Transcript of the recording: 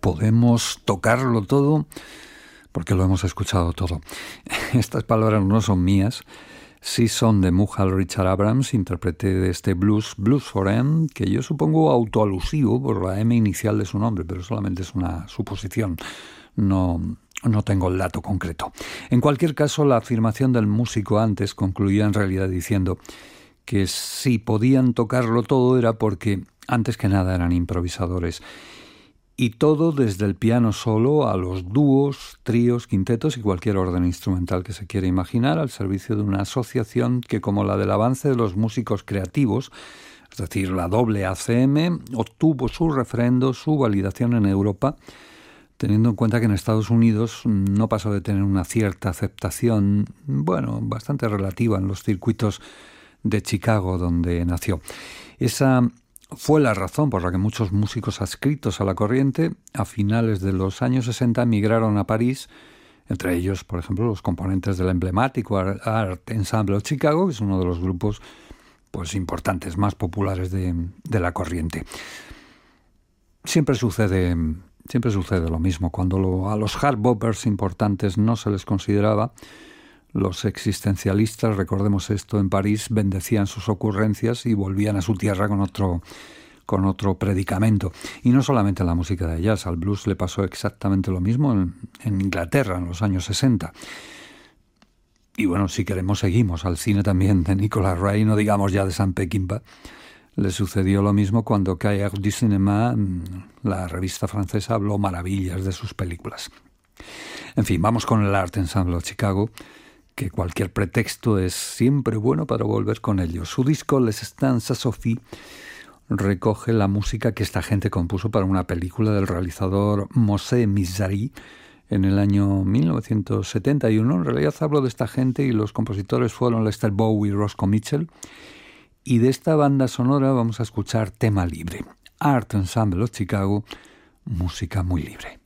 podemos tocarlo todo porque lo hemos escuchado todo. Estas palabras no son mías, sí son de Muhal Richard Abrams, intérprete de este Blues for M, que yo supongo autoalusivo por la M inicial de su nombre, pero solamente es una suposición, no tengo el dato concreto. En cualquier caso, la afirmación del músico antes concluía en realidad diciendo que si podían tocarlo todo era porque antes que nada eran improvisadores. Y todo desde el piano solo a los dúos, tríos, quintetos y cualquier orden instrumental que se quiera imaginar al servicio de una asociación que, como la del avance de los músicos creativos, es decir, la AACM, obtuvo su referendo, su validación en Europa, teniendo en cuenta que en Estados Unidos no pasó de tener una cierta aceptación, bastante relativa en los circuitos de Chicago, donde nació. Esa fue la razón por la que muchos músicos adscritos a la corriente a finales de los años 60 emigraron a París, entre ellos, por ejemplo, los componentes del emblemático Art Ensemble Chicago, que es uno de los grupos importantes, más populares de la corriente. Siempre sucede lo mismo. Cuando a los hard boppers importantes no se les consideraba, los existencialistas, recordemos esto, en París bendecían sus ocurrencias y volvían a su tierra con otro predicamento. Y no solamente en la música de jazz, al blues le pasó exactamente lo mismo en Inglaterra en los años 60. Y si queremos seguimos al cine también de Nicolas Ray, no digamos ya de Sam Peckinpah. Le sucedió lo mismo cuando Cahiers du Cinéma, la revista francesa, habló maravillas de sus películas. En fin, vamos con el Art Ensemble Chicago, que cualquier pretexto es siempre bueno para volver con ellos. Su disco Les Stances Sophie recoge la música que esta gente compuso para una película del realizador Moshe Mizrahi en el año 1971. En realidad hablo de esta gente y los compositores fueron Lester Bowie y Roscoe Mitchell. Y de esta banda sonora vamos a escuchar tema libre. Art Ensemble Chicago, música muy libre.